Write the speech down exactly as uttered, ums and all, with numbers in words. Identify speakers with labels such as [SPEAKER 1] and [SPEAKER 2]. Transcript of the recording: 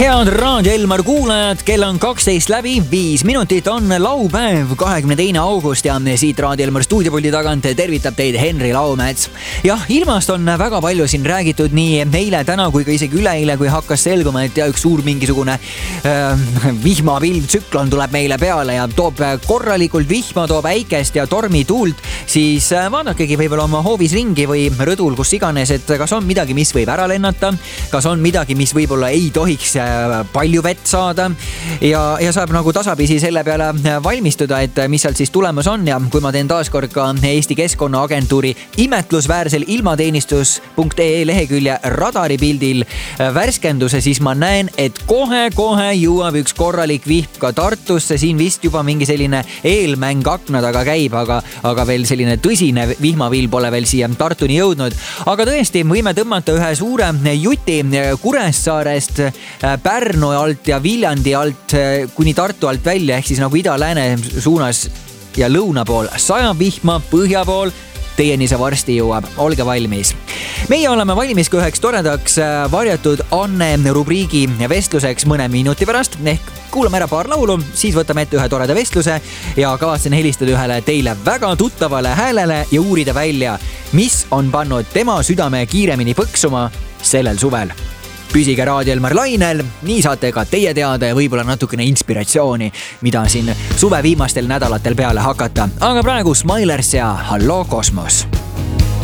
[SPEAKER 1] Head Raadio Elmar kuulajad, kell on kaksteist läbi, viis minutit on laupäev, kahekümne teine august ja siit Raadio Elmar stuudiopuldi tagant tervitab teid Henri Laumets. Jah, ilmast on väga palju siin räägitud nii eile, täna kui ka isegi üleeile, kui hakkas selguma, et ja üks suur mingisugune äh, vihmapilv tsüklon tuleb meile peale ja toob korralikult vihma, toob äikest ja tormituult, siis vaadakegi võib-olla oma hoovis ringi või rõdul, kus iganes, et kas on midagi, mis võib ära lennata, kas on midagi, mis võib-olla ei tohiks palju vett saada ja, ja saab nagu tasapisi selle peale valmistuda, et mis sealt siis tulemas on. Ja kui ma teen taaskord ka Eesti Keskkonnaagentuuri imetlusväärsel ilmateenistus punkt ee lehekülje radaripildil värskenduse, siis ma näen, et kohe-kohe jõuab üks korralik vihm ka Tartusse. Siin vist juba mingi selline eelmäng akna taga käib, aga, aga veel selline tõsine vihmavill pole veel siia Tartuni jõudnud. Aga tõesti, võime tõmmata ühe suure juti Kuressaarest, Pärnu alt ja Viljandi alt kuni Tartu alt välja, ehk siis nagu ida-lääne suunas ja lõuna pool sajab vihma, põhja pool teieni see varsti jõuab. Olge valmis. Meie oleme valmis ka üheks toredaks varjatud Anne rubriigi vestluseks mõne minuti pärast, ehk kuulame ära paar laulu, siis võtame ette ühe toreda vestluse ja kavatsen helistada ühele teile väga tuttavale häälele ja uurida välja, mis on pannud tema südame kiiremini põksuma sellel suvel. Püsige Raadio Elmar lainel, nii saate ka teie teada ja võib-olla natukene inspiratsiooni, mida siin suve viimastel nädalatel peale hakata. Aga praegu Smilers ja Hallo Kosmos.